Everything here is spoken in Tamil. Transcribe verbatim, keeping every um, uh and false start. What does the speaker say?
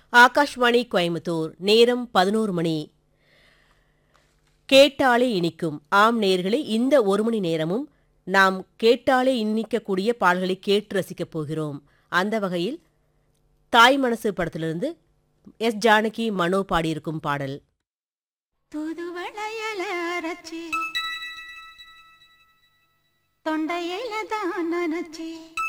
ஆகாஷ்வாணி கோயம்புத்தூர். நேரம் பதினோரு மணி. கேட்டாலே இனிக்கும். ஆம் நேயர்களே, இந்த ஒரு மணி நேரமும் நாம் கேட்டாலே இனிக்கக்கூடிய பாடல்களை கேட்டு ரசிக்கப் போகிறோம். அந்த வகையில் தாய் மனசு படத்திலிருந்து எஸ் ஜானகி மனோ பாடியிருக்கும் பாடல். தூதுவளையல அரைச்சி தொண்டையில தான் நனைச்சி